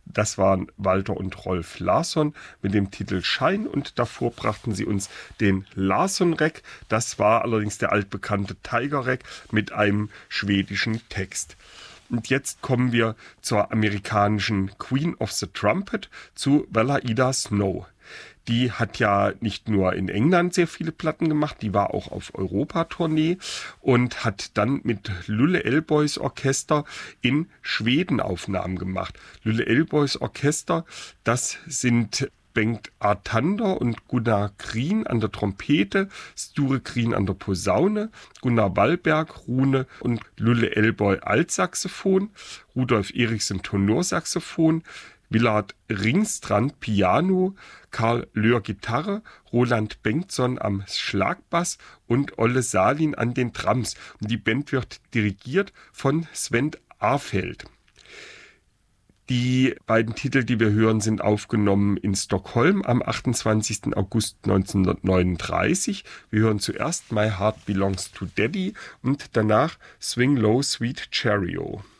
Das waren Walter und Rolf Larsson mit dem Titel Schein und davor brachten sie uns den Larsson-Reck. Das war allerdings der altbekannte Tiger-Reck mit einem schwedischen Text. Und jetzt kommen wir zur amerikanischen Queen of the Trumpet, zu Velaida Snow. Die hat ja nicht nur in England sehr viele Platten gemacht, die war auch auf Europa-Tournee und hat dann mit Lulle Elboys Orchester in Schweden Aufnahmen gemacht. Lulle Elboys Orchester, das sind Bengt Artander und Gunnar Green an der Trompete, Sture Green an der Posaune, Gunnar Wallberg, Rune und Lulle Elboy Altsaxophon, Rudolf Eriksen Tenorsaxophon, Willard Ringstrand Piano, Karl Löhr Gitarre, Roland Bengtsson am Schlagbass und Olle Salin an den Drums. Und die Band wird dirigiert von Sven Ahlfeldt. Die beiden Titel, die wir hören, sind aufgenommen in Stockholm am 28. August 1939. Wir hören zuerst My Heart Belongs to Daddy und danach Swing Low Sweet Chariot.